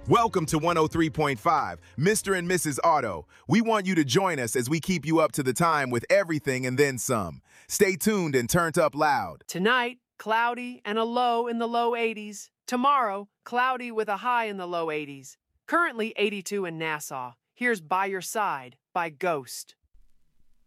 Welcome to 103.5, Mr. and Mrs. Auto. We want you to join us as we keep you up to the time with everything and then some. Stay tuned and turned up loud. Tonight, cloudy and a low in the low 80s. Tomorrow, cloudy with a high in the low 80s. Currently 82 in Nassau. Here's By Your Side by Ghost.